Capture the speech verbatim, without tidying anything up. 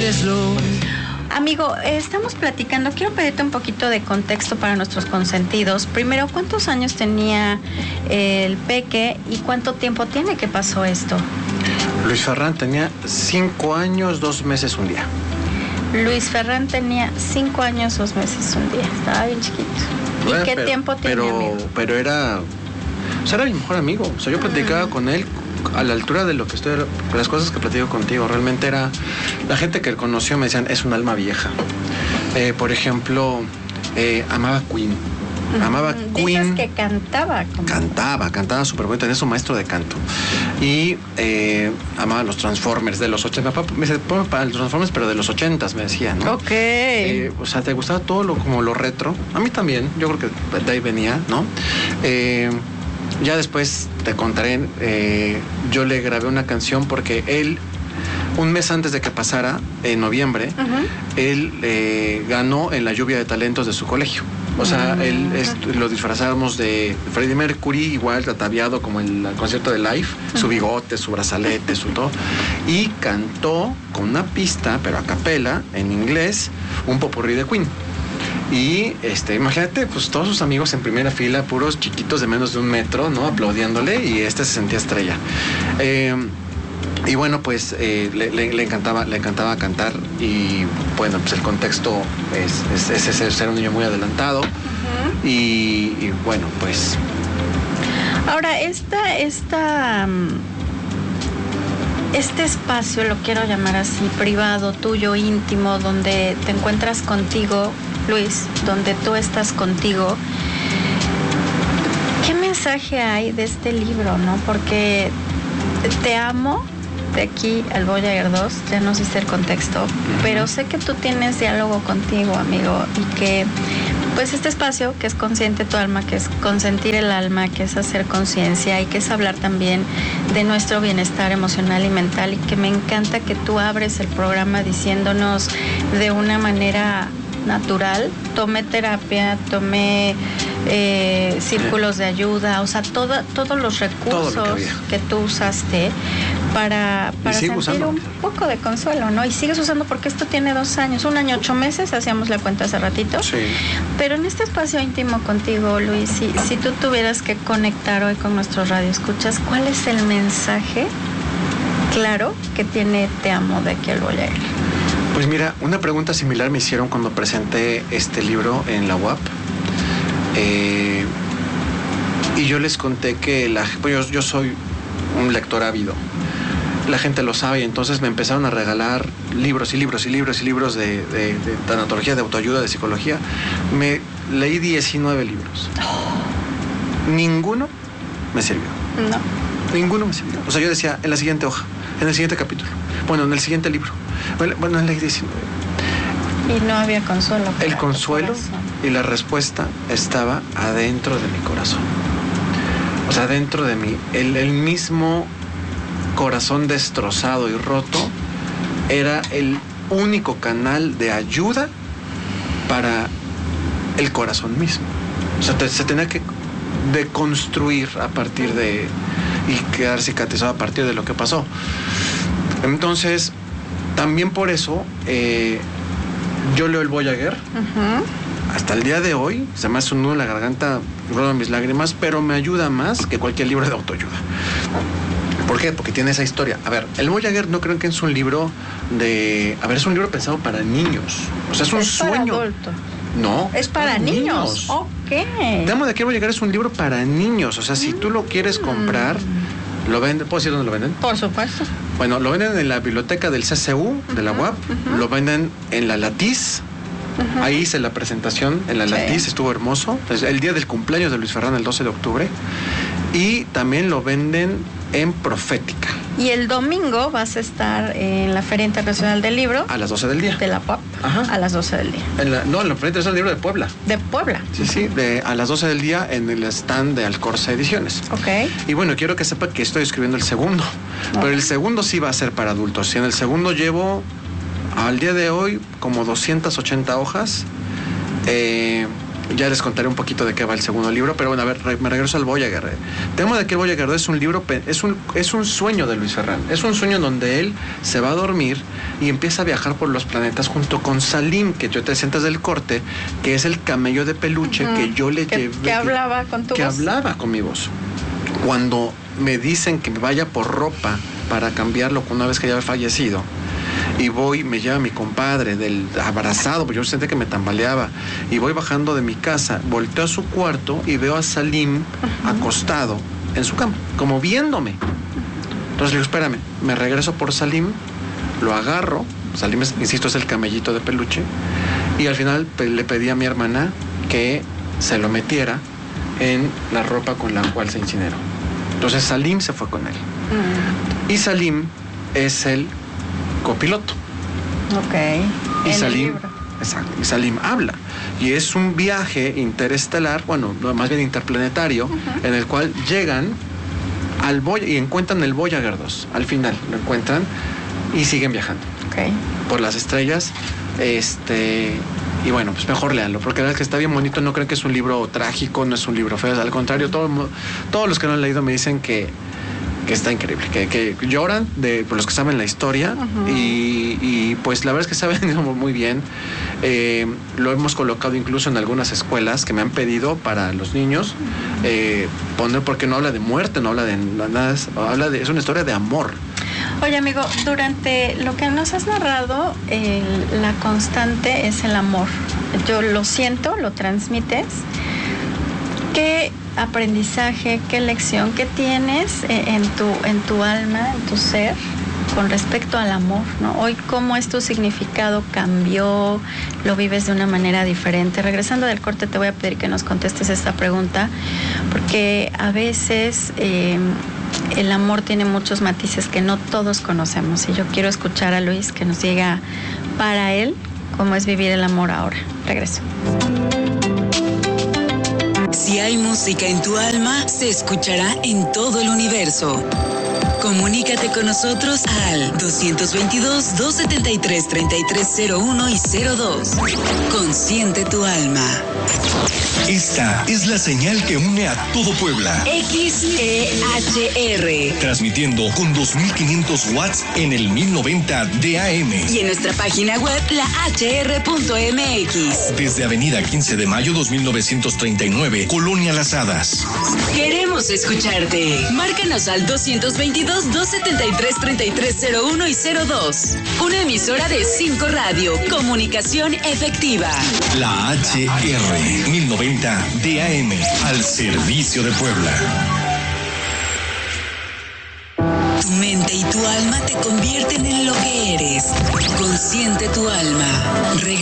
slow. Amigo, eh, estamos platicando, quiero pedirte un poquito de contexto para nuestros consentidos. Primero, ¿cuántos años tenía eh, el peque y cuánto tiempo tiene que pasó esto? Luis Ferrán tenía cinco años, dos meses, un día. Luis Ferrán tenía cinco años, dos meses, un día. Estaba bien chiquito. ¿Y Bueno, qué pero, tiempo tiene, pero, amigo? Pero era... O sea, era mi mejor amigo. O sea, yo platicaba mm. con él a la altura de lo que estoy... Las cosas que platico contigo. Realmente era... La gente que él conoció me decían, es un alma vieja. Eh, por ejemplo, eh, amaba Queen. Amaba Dices Queen. que cantaba. Como... Cantaba, cantaba súper bueno. Tenía su maestro de canto. Y eh, amaba los Transformers de los ochenta. Papá me dice, ponme para los Transformers, pero de los ochentas, me decía, ¿no? Ok. Eh, o sea, te gustaba todo lo como lo retro. A mí también. Yo creo que de ahí venía, ¿no? Eh, ya después te contaré. Eh, yo le grabé una canción porque él... Un mes antes de que pasara, en noviembre, uh-huh. él eh, ganó en la lluvia de talentos de su colegio. O sea, uh-huh. él est- lo disfrazamos de Freddie Mercury, igual ataviado como en el concierto de Live, uh-huh. su bigote, su brazalete, su todo. Y cantó con una pista, pero a capela, en inglés, un popurrí de Queen. Y este, imagínate, pues todos sus amigos en primera fila, puros chiquitos de menos de un metro, ¿no? Aplaudiéndole, y este se sentía estrella. Eh, Y bueno, pues eh, le, le, le encantaba le encantaba cantar y bueno, pues el contexto es, es, es, es ser un niño muy adelantado. Uh-huh. y, y bueno, pues... Ahora, esta, esta, este espacio, lo quiero llamar así, privado, tuyo, íntimo, donde te encuentras contigo, Luis, donde tú estás contigo, ¿qué mensaje hay de este libro, no? Porque te amo, de aquí al Voyager dos, ya no sé el contexto, uh-huh. pero sé que tú tienes diálogo contigo, amigo, y que pues este espacio que es Consciente tu alma, que es consentir el alma, que es hacer conciencia y que es hablar también de nuestro bienestar emocional y mental, y que me encanta que tú abres el programa diciéndonos de una manera natural, tomé terapia, tomé eh, círculos de ayuda, o sea, todo, todos los recursos todo que, que tú usaste para, para sentir usando. un poco de consuelo, ¿no? Y sigues usando porque esto tiene dos años, un año, ocho meses, hacíamos la cuenta hace ratito. Sí. Pero en este espacio íntimo contigo, Luis, si, si tú tuvieras que conectar hoy con nuestros radioescuchas, ¿cuál es el mensaje claro que tiene Te Amo de aquí al Voyager? Pues mira, una pregunta similar me hicieron cuando presenté este libro en la U A P. Eh, y yo les conté que la, pues yo, yo soy un lector ávido. La gente lo sabe, y entonces me empezaron a regalar libros y libros y libros y libros de, de, de tanatología, de autoayuda, de psicología. Me leí diecinueve libros. Oh. Ninguno me sirvió. No. Ninguno me sirvió. O sea, yo decía, en la siguiente hoja, en el siguiente capítulo, bueno, en el siguiente libro. Bueno, bueno leí diecinueve. Y no había consuelo. El consuelo y la respuesta estaba adentro de mi corazón. O sea, dentro de mí. El, el mismo corazón destrozado y roto era el único canal de ayuda para el corazón mismo. O sea, te, se tenía que deconstruir a partir de... y quedar cicatrizado a partir de lo que pasó. Entonces, también por eso eh, yo leo el Voyager. Uh-huh. Hasta el día de hoy se me hace un nudo en la garganta, rodan mis lágrimas, pero me ayuda más que cualquier libro de autoayuda. ¿Por qué? Porque tiene esa historia. A ver, el Voyager no creo que es un libro de... A ver, es un libro pensado para niños. O sea, es un es sueño. Para adulto. No. Es para, para niños. niños. Ok. Te Amo de aquí al Voyager es un libro para niños. O sea, si tú lo quieres comprar, lo venden. ¿Puedo decir dónde lo venden? Por supuesto. Bueno, lo venden en la biblioteca del C C U, de la U A P. Uh-huh. Lo venden en la Latiz. Uh-huh. Ahí hice la presentación en la sí. Latiz, estuvo hermoso. Es el día del cumpleaños de Luis Ferrán, el doce de octubre. Y también lo venden en Profética. Y el domingo vas a estar en la Feria Internacional del Libro. A las doce del día. De la P A P. Ajá. A las doce del día. En la, no, en la Feria Internacional del Libro de Puebla. De Puebla. Sí, sí, de, a las doce del día en el stand de Alcorza Ediciones. Ok. Y bueno, quiero que sepa que estoy escribiendo el segundo. Okay. Pero el segundo sí va a ser para adultos. Y en el segundo llevo, al día de hoy, como doscientas ochenta hojas. Eh, ya les contaré un poquito de qué va el segundo libro, pero bueno, a ver, me regreso al Voyager. El tema de que el Voyager es un libro, es un, es un sueño de Luis Ferrán. Es un sueño donde él se va a dormir y empieza a viajar por los planetas junto con Salim, que yo te sientas del corte, que es el camello de peluche uh-huh. que yo le que, llevé. Que hablaba con tu que voz. Que hablaba con mi voz. Cuando me dicen que me vaya por ropa para cambiarlo una vez que ya había fallecido, y voy, me lleva mi compadre del abrazado, porque yo sentí que me tambaleaba, y voy bajando de mi casa, volteo a su cuarto y veo a Salim uh-huh. acostado en su cama, como viéndome. Entonces le digo, espérame, me regreso por Salim, lo agarro, Salim, es, insisto, es el camellito de peluche, y al final pe- le pedí a mi hermana que se lo metiera en la ropa con la cual se incineró. Entonces Salim se fue con él. Uh-huh. Y Salim es el copiloto. Ok. Y en Salim, el libro. Exacto, y Salim habla. Y es un viaje interestelar, bueno, más bien interplanetario, uh-huh. en el cual llegan al Voy- y encuentran el Voyager dos. Al final lo encuentran y siguen viajando. Okay. Por las estrellas. Este. Y bueno, pues mejor léanlo, porque la verdad es que está bien bonito. No creo que es un libro trágico, no es un libro feo. Al contrario, todo, todos los que lo han leído me dicen que que está increíble, que, que lloran de por los que saben la historia uh-huh. y, y pues la verdad es que saben muy bien. Eh, lo hemos colocado incluso en algunas escuelas que me han pedido para los niños eh, poner, porque no habla de muerte, no habla de nada, habla de, es una historia de amor. Oye, amigo, durante lo que nos has narrado, el, la constante es el amor. Yo lo siento, lo transmites. ¿Qué aprendizaje, qué lección, qué tienes en tu, en tu alma, en tu ser, con respecto al amor, ¿no? Hoy, ¿cómo es tu significado? ¿Cambió? ¿Lo vives de una manera diferente? Regresando del corte, te voy a pedir que nos contestes esta pregunta, porque a veces eh, el amor tiene muchos matices que no todos conocemos, y yo quiero escuchar a Luis que nos diga para él cómo es vivir el amor ahora. Regreso. Si hay música en tu alma, se escuchará en todo el universo. Comunícate con nosotros al dos veintidós, dos setenta y tres, treinta y tres cero uno y cero dos. Consiente tu alma. Esta es la señal que une a todo Puebla. X E H R. Transmitiendo con dos mil quinientos watts en el mil noventa de A M. Y en nuestra página web, la h r punto m x. Desde Avenida quince de mayo dos mil novecientos treinta y nueve, Colonia Las Hadas. Queremos escucharte. Márcanos al dos veintidós, dos setenta y tres, treinta y tres cero uno y cero dos. Una emisora de cinco Radio. Comunicación efectiva. La H R mil noventa de A M, al servicio de Puebla. Tu mente y tu alma te convierten en lo que eres. Consiente tu alma.